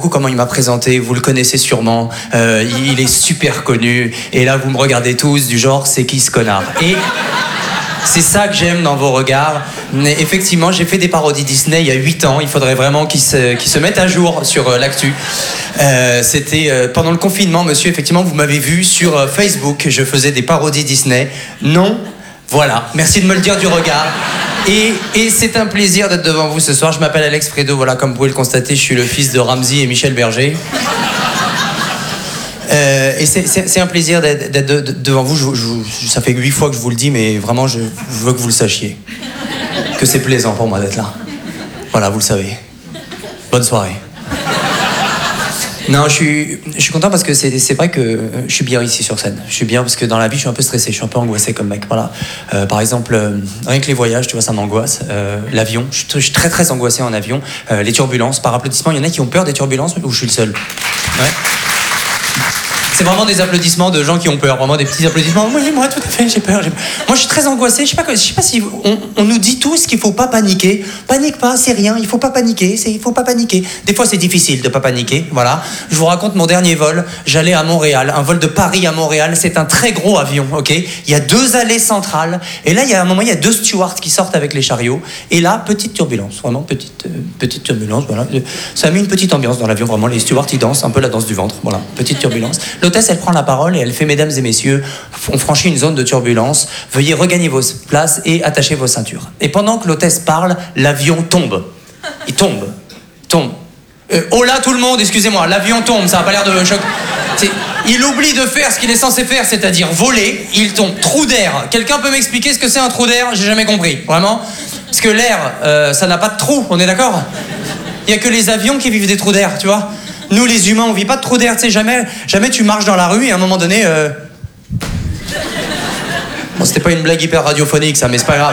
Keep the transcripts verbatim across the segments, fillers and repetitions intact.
beaucoup comment il m'a présenté, vous le connaissez sûrement, euh, il est super connu, et là vous me regardez tous du genre, c'est qui ce connard? Et c'est ça que j'aime dans vos regards. Mais effectivement, j'ai fait des parodies Disney il y a huit ans, il faudrait vraiment qu'ils se, qu'ils se mettent à jour sur euh, l'actu. Euh, c'était euh, pendant le confinement, monsieur, effectivement, vous m'avez vu sur euh, Facebook, je faisais des parodies Disney. Non, voilà, merci de me le dire du regard. Et, et c'est un plaisir d'être devant vous ce soir. Je m'appelle Alex Fredo, voilà, comme vous pouvez le constater, je suis le fils de Ramzy et Michel Berger. Euh, et c'est, c'est, c'est un plaisir d'être, d'être de, de, devant vous. Je, je, ça fait huit fois que je vous le dis, mais vraiment, je, je veux que vous le sachiez. Que c'est plaisant pour moi d'être là. Voilà, vous le savez. Bonne soirée. Non, je suis, je suis content parce que c'est, c'est vrai que je suis bien ici sur scène. Je suis bien parce que dans la vie, je suis un peu stressé, je suis un peu angoissé comme mec. Voilà. Euh, par exemple, euh, rien que les voyages, tu vois, ça m'angoisse. Euh, l'avion, je suis, je suis très très angoissé en avion. Euh, les turbulences, par applaudissement, il y en a qui ont peur des turbulences ou je suis le seul? Ouais. C'est vraiment des applaudissements de gens qui ont peur, vraiment des petits applaudissements. Oui, moi, tout à fait, j'ai peur. J'ai... Moi, je suis très angoissé. Je sais pas, je sais pas si on, on nous dit tous qu'il faut pas paniquer. Panique pas, c'est rien. Il faut pas paniquer. C'est, il faut pas paniquer. Des fois, c'est difficile de pas paniquer. Voilà. Je vous raconte mon dernier vol. J'allais à Montréal, un vol de Paris à Montréal. C'est un très gros avion, ok. Il y a deux allées centrales. Et là, il y a un moment, il y a deux stewards qui sortent avec les chariots. Et là, petite turbulence, vraiment petite, euh, petite turbulence. Voilà. Ça a mis une petite ambiance dans l'avion. Vraiment, les stewards ils dansent un peu la danse du ventre. Voilà, petite turbulence. L'hôtesse, elle prend la parole et elle fait « Mesdames et messieurs, on franchit une zone de turbulence. Veuillez regagner vos places et attacher vos ceintures. » Et pendant que l'hôtesse parle, l'avion tombe. Il tombe. Tombe. Euh, oh là, tout le monde, excusez-moi, l'avion tombe, ça n'a pas l'air de choc. C'est... Il oublie de faire ce qu'il est censé faire, c'est-à-dire voler. Il tombe. Trou d'air. Quelqu'un peut m'expliquer ce que c'est un trou d'air? J'ai jamais compris, vraiment. Parce que l'air, euh, ça n'a pas de trou, on est d'accord? Il n'y a que les avions qui vivent des trous d'air, tu vois. Nous, les humains, on vit pas de trou d'air, tu sais, jamais, jamais tu marches dans la rue et à un moment donné... Euh... Bon, c'était pas une blague hyper radiophonique, ça, mais c'est pas grave.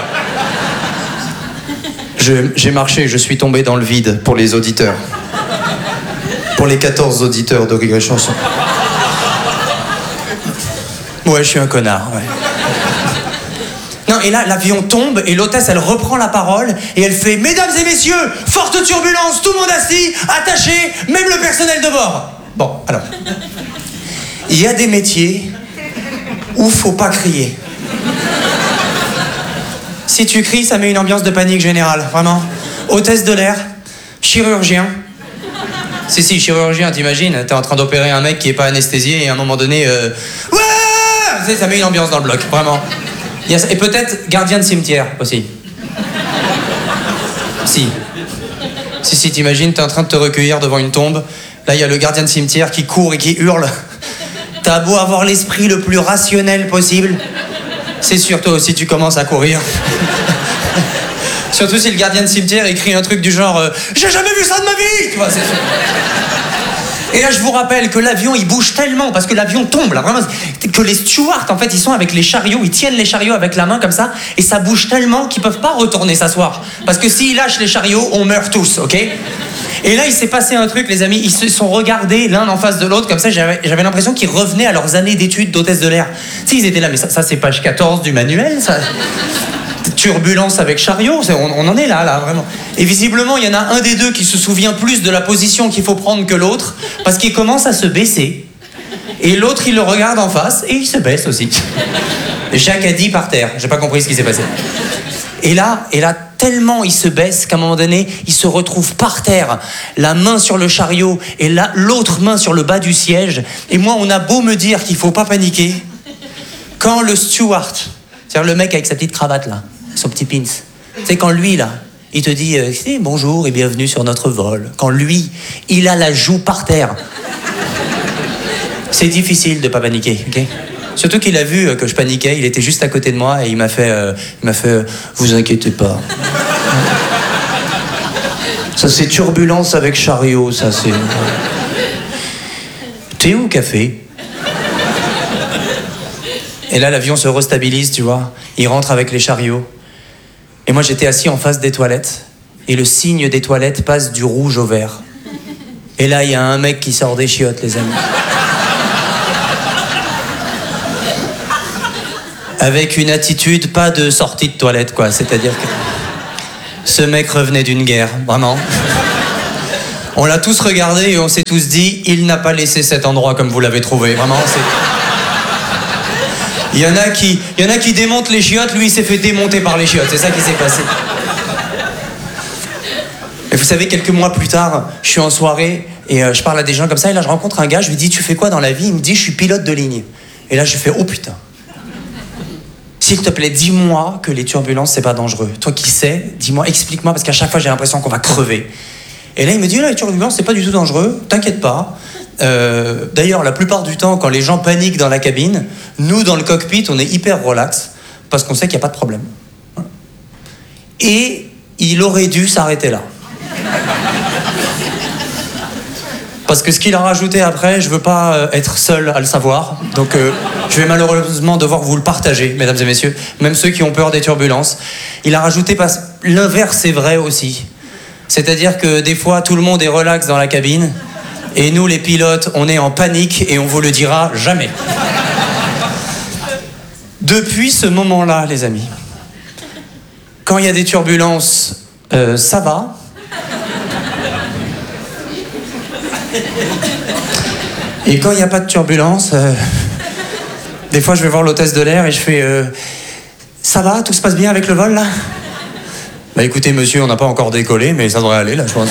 Je, j'ai marché, je suis tombé dans le vide pour les auditeurs. Pour les quatorze auditeurs de Rire et Chanson. Ouais, je suis un connard, ouais. Non, et là, l'avion tombe et l'hôtesse, elle reprend la parole et elle fait « Mesdames et messieurs, forte turbulence, tout le monde assis, attaché, même le personnel de bord. » Bon, alors. Il y a des métiers où faut pas crier. Si tu cries, ça met une ambiance de panique générale, vraiment. Hôtesse de l'air, chirurgien. Si, si, chirurgien, t'imagines, t'es en train d'opérer un mec qui est pas anesthésié et à un moment donné... Euh... Ouais, ça met une ambiance dans le bloc, vraiment. Yes. Et peut-être gardien de cimetière aussi. Si. Si, si, t'imagines, t'es en train de te recueillir devant une tombe. Là, il y a le gardien de cimetière qui court et qui hurle. T'as beau avoir l'esprit le plus rationnel possible. C'est sûr, toi aussi, tu commences à courir. Surtout si le gardien de cimetière écrit un truc du genre euh, « J'ai jamais vu ça de ma vie !» Tu vois, c'est sûr. Et là, je vous rappelle que l'avion, il bouge tellement, parce que l'avion tombe, là, vraiment, que les stewards, en fait, ils sont avec les chariots, ils tiennent les chariots avec la main, comme ça, et ça bouge tellement qu'ils peuvent pas retourner s'asseoir. Parce que s'ils lâchent les chariots, on meurt tous, ok? Et là, il s'est passé un truc, les amis, ils se sont regardés l'un en face de l'autre, comme ça, j'avais, j'avais l'impression qu'ils revenaient à leurs années d'études d'hôtesse de l'air. Tu sais, ils étaient là, mais ça, ça c'est page quatorze du manuel, ça... Turbulence avec chariot, on, on en est là, là, vraiment. Et visiblement, il y en a un des deux qui se souvient plus de la position qu'il faut prendre que l'autre, parce qu'il commence à se baisser. Et l'autre, il le regarde en face, et il se baisse aussi. Jacques a dit par terre, j'ai pas compris ce qui s'est passé. Et là, et là, tellement il se baisse qu'à un moment donné, il se retrouve par terre, la main sur le chariot, et là, l'autre main sur le bas du siège. Et moi, on a beau me dire qu'il faut pas paniquer, quand le steward, c'est-à-dire le mec avec sa petite cravate, là, son petit pins. C'est quand lui, là, il te dit euh, « Bonjour et bienvenue sur notre vol ». Quand lui, il a la joue par terre. C'est difficile de pas paniquer, ok? Surtout qu'il a vu que je paniquais, il était juste à côté de moi et il m'a fait euh, il m'a fait euh, « Vous inquiétez pas ». Ça, c'est turbulence avec chariot, ça, c'est... Thé ou café? Et là, l'avion se restabilise, tu vois. Il rentre avec les chariots. Et moi, j'étais assis en face des toilettes. Et le signe des toilettes passe du rouge au vert. Et là, il y a un mec qui sort des chiottes, les amis. Avec une attitude, pas de sortie de toilette, quoi. C'est-à-dire que ce mec revenait d'une guerre, vraiment. On l'a tous regardé et on s'est tous dit, il n'a pas laissé cet endroit comme vous l'avez trouvé. Vraiment, c'est... Il y en a qui, il y en a qui démontent les chiottes, lui il s'est fait démonter par les chiottes. C'est ça qui s'est passé. Et vous savez, quelques mois plus tard, je suis en soirée et euh, je parle à des gens comme ça. Et là, je rencontre un gars, je lui dis, tu fais quoi dans la vie? Il me dit, je suis pilote de ligne. Et là, je fais, oh putain. S'il te plaît, dis-moi que les turbulences, c'est pas dangereux. Toi qui sais, dis-moi, explique-moi, parce qu'à chaque fois, j'ai l'impression qu'on va crever. Et là, il me dit, là, les turbulences, c'est pas du tout dangereux, t'inquiète pas. Euh, d'ailleurs, la plupart du temps, quand les gens paniquent dans la cabine, nous, dans le cockpit, on est hyper relax, parce qu'on sait qu'il n'y a pas de problème. Et il aurait dû s'arrêter là. Parce que ce qu'il a rajouté après, je veux pas être seul à le savoir. Donc euh, je vais malheureusement devoir vous le partager, mesdames et messieurs, même ceux qui ont peur des turbulences. Il a rajouté, parce l'inverse est vrai aussi. C'est-à-dire que des fois, tout le monde est relax dans la cabine, et nous, les pilotes, on est en panique, et on vous le dira jamais. Depuis ce moment-là, les amis, quand il y a des turbulences, euh, ça va. Et quand il n'y a pas de turbulence, euh, des fois je vais voir l'hôtesse de l'air et je fais euh, ça va, tout se passe bien avec le vol là? Bah écoutez monsieur, on n'a pas encore décollé, mais ça devrait aller là, je pense.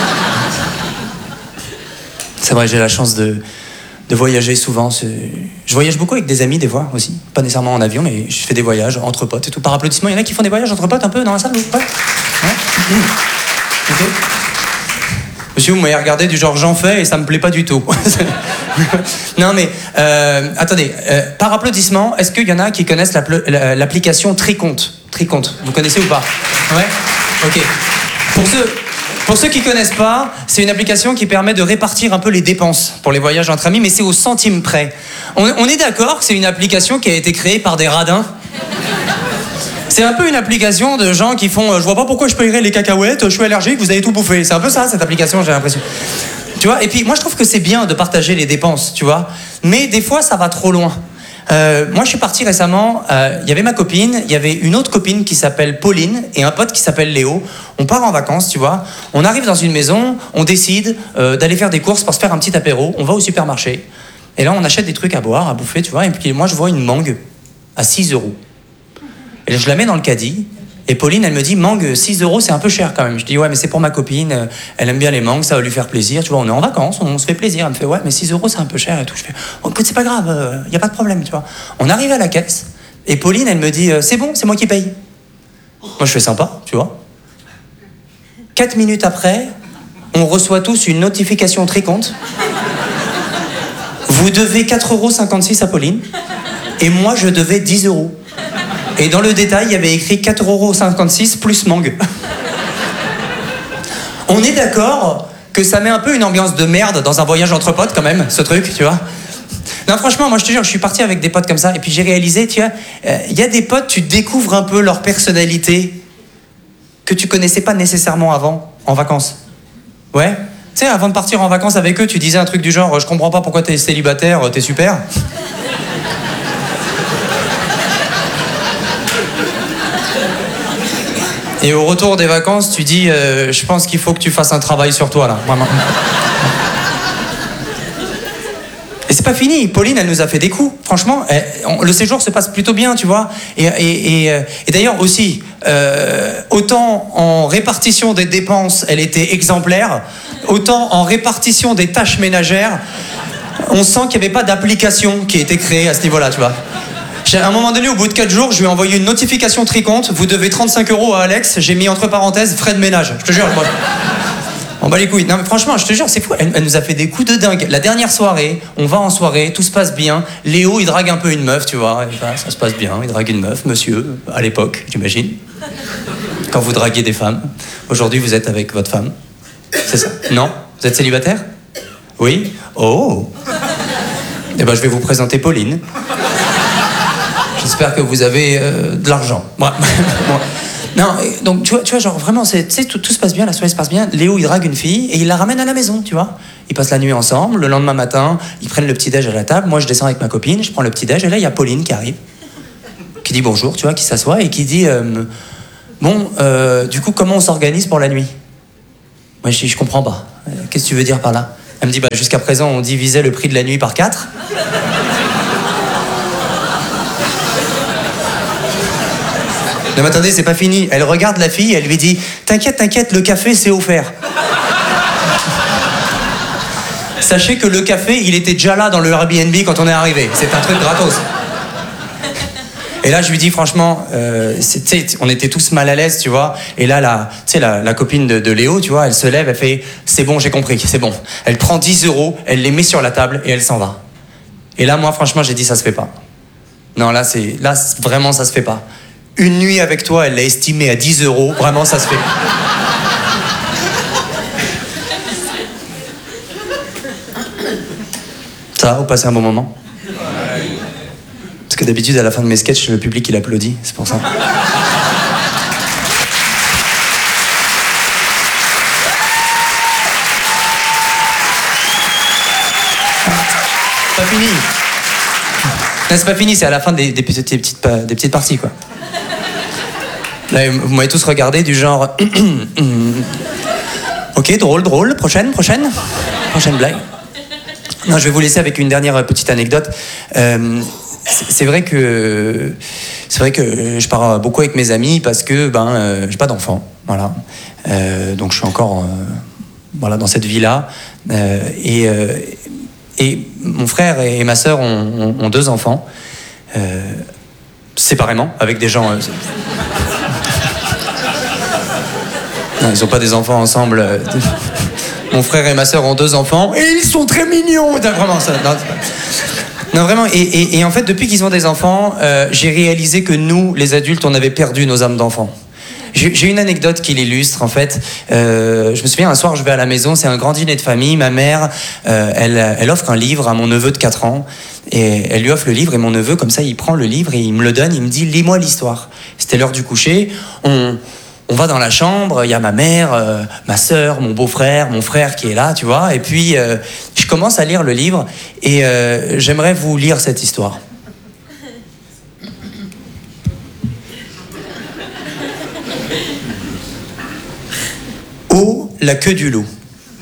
C'est vrai, j'ai la chance de, de voyager souvent. Je voyage beaucoup avec des amis des fois aussi, pas nécessairement en avion, mais je fais des voyages entre potes et tout. Par applaudissement, il y en a qui font des voyages entre potes un peu dans la salle ou pas? Ouais. Okay. Monsieur, vous m'avez regardé du genre j'en fais et ça me plaît pas du tout. Non mais, euh, attendez, euh, par applaudissement, est-ce qu'il y en a qui connaissent l'application Tricompte? Tricompte, vous connaissez ou pas? Ouais. Ok. Pour ceux, pour ceux qui connaissent pas, c'est une application qui permet de répartir un peu les dépenses pour les voyages entre amis, mais c'est au centime près. On, on est d'accord que c'est une application qui a été créée par des radins? C'est un peu une application de gens qui font euh, je vois pas pourquoi je payerais les cacahuètes, je suis allergique, vous avez tout bouffé. C'est un peu ça, cette application, j'ai l'impression. Tu vois, et puis moi je trouve que c'est bien de partager les dépenses, tu vois. Mais des fois ça va trop loin. Euh, moi je suis parti récemment, il euh, y avait ma copine, il y avait une autre copine qui s'appelle Pauline et un pote qui s'appelle Léo. On part en vacances, tu vois. On arrive dans une maison, on décide euh, d'aller faire des courses pour se faire un petit apéro. On va au supermarché. Et là on achète des trucs à boire, à bouffer, tu vois. Et puis moi je vois une mangue à six euros. Et je la mets dans le caddie, et Pauline, elle me dit, mangue, six euros, c'est un peu cher quand même. Je dis, ouais, mais c'est pour ma copine, elle aime bien les mangues, ça va lui faire plaisir. Tu vois, on est en vacances, on se fait plaisir. Elle me fait, ouais, mais six euros, c'est un peu cher et tout. Je fais, oh, écoute, c'est pas grave, il n'y a pas de problème, tu vois. On arrive à la caisse, et Pauline, elle me dit, c'est bon, c'est moi qui paye. Moi, je fais sympa, tu vois. Quatre minutes après, on reçoit tous une notification Tricompte. Vous devez quatre euros cinquante-six à Pauline, et moi, je devais dix euros. Et dans le détail, il y avait écrit quatre euros cinquante-six plus mangue. On est d'accord que ça met un peu une ambiance de merde dans un voyage entre potes quand même, ce truc, tu vois. Non, franchement, moi je te jure, je suis parti avec des potes comme ça, et puis j'ai réalisé, tu vois, il euh, y a des potes, tu découvres un peu leur personnalité que tu connaissais pas nécessairement avant, en vacances. Ouais. Tu sais, avant de partir en vacances avec eux, tu disais un truc du genre, je comprends pas pourquoi t'es célibataire, t'es super. Et au retour des vacances, tu dis, euh, je pense qu'il faut que tu fasses un travail sur toi, là, vraiment. Et c'est pas fini. Pauline, elle nous a fait des coups. Franchement, elle, on, le séjour se passe plutôt bien, tu vois. Et, et, et, et d'ailleurs aussi, euh, autant en répartition des dépenses, elle était exemplaire, autant en répartition des tâches ménagères, on sent qu'il n'y avait pas d'application qui a été créée à ce niveau-là, tu vois. À un moment donné, au bout de quatre jours, je lui ai envoyé une notification Tricompte. Vous devez trente-cinq euros à Alex. J'ai mis entre parenthèses frais de ménage. Je te jure. Moi, on bat les couilles. Non, mais franchement, je te jure, c'est fou. Elle, elle nous a fait des coups de dingue. La dernière soirée, on va en soirée, tout se passe bien. Léo, il drague un peu une meuf, tu vois. Et ben, ça se passe bien. Il drague une meuf, monsieur, à l'époque, j'imagine. Quand vous draguiez des femmes. Aujourd'hui, vous êtes avec votre femme. C'est ça? Non? Vous êtes célibataire? Oui? Oh! Eh ben, je vais vous présenter Pauline. J'espère que vous avez euh, de l'argent. Ouais. Non, donc tu vois, tu vois genre vraiment, c'est, tout, tout se passe bien, la soirée se passe bien. Léo, il drague une fille et il la ramène à la maison, tu vois. Ils passent la nuit ensemble, le lendemain matin, ils prennent le petit-déj à la table. Moi, je descends avec ma copine, je prends le petit-déj et là, il y a Pauline qui arrive, qui dit bonjour, tu vois, qui s'assoit et qui dit euh, bon, euh, du coup, comment on s'organise pour la nuit? Moi, je dis, je comprends pas. Qu'est-ce que tu veux dire par là? Elle me dit, bah, jusqu'à présent, on divisait le prix de la nuit par quatre. Non, mais attendez, c'est pas fini. Elle regarde la fille, elle lui dit, t'inquiète, t'inquiète, le café, c'est offert. Sachez que le café, il était déjà là dans le Airbnb quand on est arrivé. C'est un truc gratos. Et là, je lui dis, franchement, euh, on était tous mal à l'aise, tu vois. Et là, la, la, la copine de, de Léo, tu vois, elle se lève, elle fait, c'est bon, j'ai compris, c'est bon. Elle prend dix euros, elle les met sur la table et elle s'en va. Et là, moi, franchement, j'ai dit, ça se fait pas. Non, là, c'est, là, vraiment, ça se fait pas. Une nuit avec toi, elle l'a estimé à dix euros, vraiment, ça se fait. Ça va, vous passez un bon moment? Parce que d'habitude, à la fin de mes sketchs, le public, il applaudit, c'est pour ça. C'est pas fini. Non, c'est pas fini, c'est à la fin des, des, petites, des, petites, des petites parties, quoi. Là, vous m'avez tous regardé du genre... Ok, drôle, drôle, prochaine, prochaine. Prochaine blague. Non, je vais vous laisser avec une dernière petite anecdote. Euh, c'est vrai que c'est vrai que je pars beaucoup avec mes amis parce que ben euh, j'ai pas d'enfant, voilà. Euh, donc je suis encore euh, voilà dans cette vie-là euh, et euh, et mon frère et ma sœur ont, ont, ont deux enfants euh, séparément avec des gens. Euh, non, ils ont pas des enfants ensemble. Euh, Mon frère et ma sœur ont deux enfants et ils sont très mignons. Vraiment, ça. Non, non vraiment. Et, et, et en fait, depuis qu'ils ont des enfants, euh, j'ai réalisé que nous, les adultes, on avait perdu nos âmes d'enfants. J'ai, j'ai une anecdote qui l'illustre. En fait, euh, je me souviens un soir, je vais à la maison, c'est un grand dîner de famille. Ma mère, euh, elle, elle offre un livre à mon neveu de quatre ans et elle lui offre le livre et mon neveu, comme ça, il prend le livre et il me le donne. Il me dit, lis-moi l'histoire. C'était l'heure du coucher. On On va dans la chambre, il y a ma mère, euh, ma sœur, mon beau-frère, mon frère qui est là, tu vois. Et puis, euh, je commence à lire le livre et euh, j'aimerais vous lire cette histoire. Oh, la queue du loup.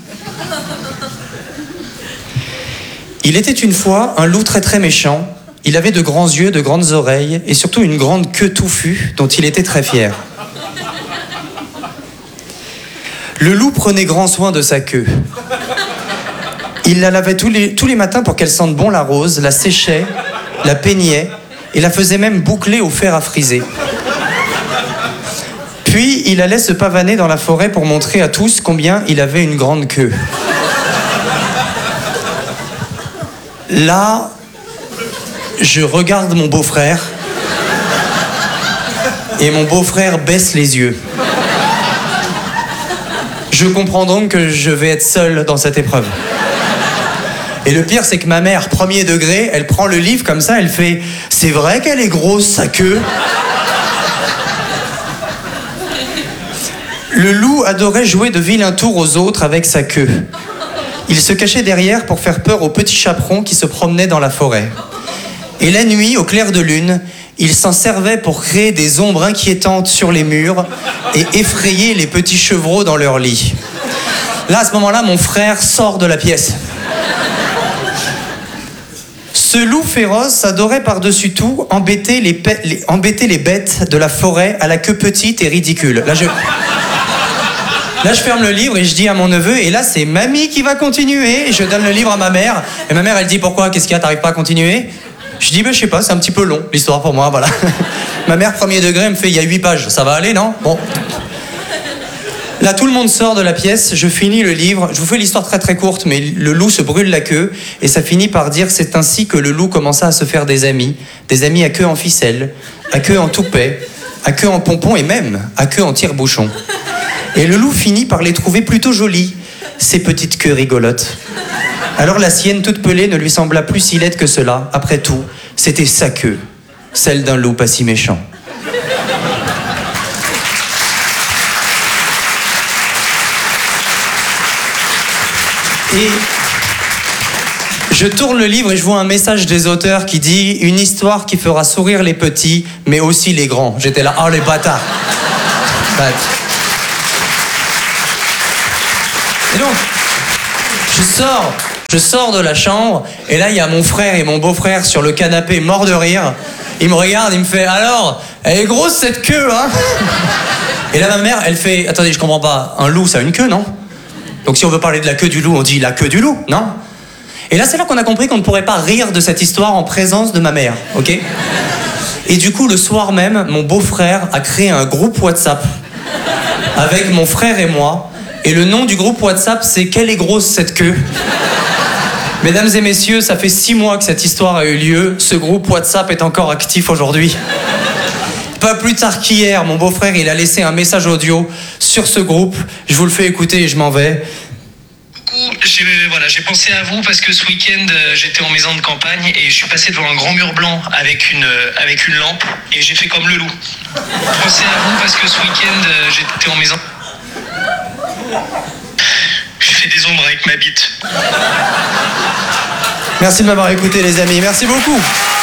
Il était une fois un loup très très méchant. Il avait de grands yeux, de grandes oreilles et surtout une grande queue touffue dont il était très fier. Le loup prenait grand soin de sa queue. Il la lavait tous les, tous les matins pour qu'elle sente bon la rose, la séchait, la peignait et la faisait même boucler au fer à friser. Puis il allait se pavaner dans la forêt pour montrer à tous combien il avait une grande queue. Là, je regarde mon beau-frère et mon beau-frère baisse les yeux. Je comprends donc que je vais être seul dans cette épreuve. Et le pire, c'est que ma mère, premier degré, elle prend le livre comme ça, elle fait « C'est vrai qu'elle est grosse, sa queue ?» Le loup adorait jouer de vilains tours aux autres avec sa queue. Il se cachait derrière pour faire peur aux petits chaperons qui se promenaient dans la forêt. Et la nuit, au clair de lune, il s'en servait pour créer des ombres inquiétantes sur les murs et effrayer les petits chevreaux dans leur lit. Là, à ce moment-là, mon frère sort de la pièce. Ce loup féroce adorait par-dessus tout embêter les, pe- les, embêter les bêtes de la forêt à la queue petite et ridicule. Là, je... Là, je ferme le livre et je dis à mon neveu, et là, c'est mamie qui va continuer. Et je donne le livre à ma mère. Et ma mère, elle dit, pourquoi? Qu'est-ce qu'il y a? T'arrives pas à continuer? Je dis, ben, je sais pas, c'est un petit peu long, l'histoire pour moi, voilà. Ma mère, premier degré, elle me fait, il y a huit pages, ça va aller, non? Bon. Là, tout le monde sort de la pièce, je finis le livre, je vous fais l'histoire très très courte, mais le loup se brûle la queue, et ça finit par dire, c'est ainsi que le loup commença à se faire des amis, des amis à queue en ficelle, à queue en toupet, à queue en pompon, et même à queue en tire-bouchon. Et le loup finit par les trouver plutôt jolies, ces petites queues rigolotes. Alors la sienne, toute pelée, ne lui sembla plus si laide que cela. Après tout, c'était sa queue, celle d'un loup pas si méchant. Et je tourne le livre et je vois un message des auteurs qui dit « Une histoire qui fera sourire les petits, mais aussi les grands. » J'étais là, oh les bâtards. Et donc, Je sors, je sors de la chambre, et là, il y a mon frère et mon beau-frère sur le canapé, morts de rire. Il me regarde, il me fait « Alors, elle est grosse cette queue, hein ?» Et là, ma mère, elle fait « Attendez, je comprends pas, un loup, ça a une queue, non ?» Donc si on veut parler de la queue du loup, on dit « la queue du loup », non ? Et là, c'est là qu'on a compris qu'on ne pourrait pas rire de cette histoire en présence de ma mère, ok ? Et du coup, le soir même, mon beau-frère a créé un groupe WhatsApp avec mon frère et moi. Et le nom du groupe WhatsApp, c'est « Quelle est grosse cette queue ?» Mesdames et messieurs, ça fait six mois que cette histoire a eu lieu. Ce groupe WhatsApp est encore actif aujourd'hui. Pas plus tard qu'hier, mon beau-frère, il a laissé un message audio sur ce groupe. Je vous le fais écouter et je m'en vais. J'ai voilà, j'ai pensé à vous parce que ce week-end, euh, j'étais en maison de campagne et je suis passé devant un grand mur blanc avec une, euh, avec une lampe et j'ai fait comme le loup. Pensez à vous parce que ce week-end, euh, j'étais en maison... Je fais des ombres avec ma bite. Merci de m'avoir écouté, les amis. Merci beaucoup.